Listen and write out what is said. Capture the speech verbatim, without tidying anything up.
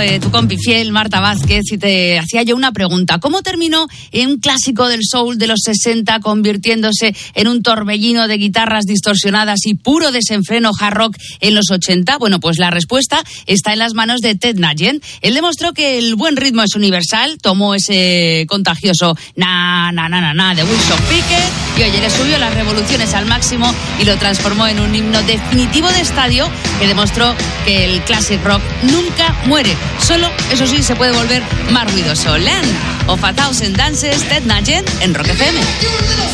eh, tu compi fiel, Marta Vázquez, y te hacía yo una pregunta. ¿Cómo terminó en un clásico del soul de los sesenta convirtiéndose en un torbellino de guitarras distorsionadas y puro desenfreno hard rock en los ochenta? Bueno, pues la respuesta está en las manos de Ted Nugent. Él demostró que el buen ritmo es universal, tomó ese contagioso na, na, na, na, na de Wilson Pickett y oye, le subió las revoluciones al máximo y lo transformó en un himno definitivo de estadio que demostró que el classic rock nunca muere. Solo, eso sí, se puede volver más ruidoso. Land of a Thousand Dances, Ted Nugent en Rock F M.